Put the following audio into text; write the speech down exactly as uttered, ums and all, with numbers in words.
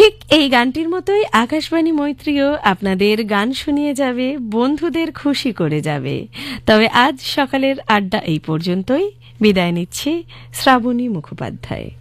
ঠিক এই গানটির মতোই আকাশবাণী মৈত্রীও আপনাদের গান শুনিয়ে যাবে, বন্ধুদের খুশি করে যাবে। তবে আজ সকালের আড্ডা এই পর্যন্তই। বিদায় নিচ্ছি শ্রাবণী মুখোপাধ্যায়।